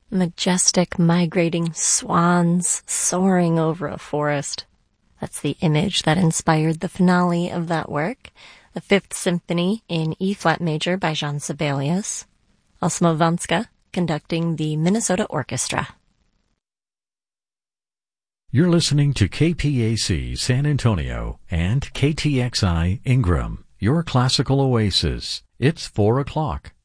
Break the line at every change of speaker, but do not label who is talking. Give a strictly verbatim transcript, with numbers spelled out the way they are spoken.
Majestic migrating swans soaring over a forest. That's the image that inspired the finale of that work, the Fifth Symphony in E-flat major by Jean Sibelius. Osmo Vanska conducting the Minnesota Orchestra.
You're listening to K P A C San Antonio and K T X I Ingram, your classical oasis. It's four o'clock.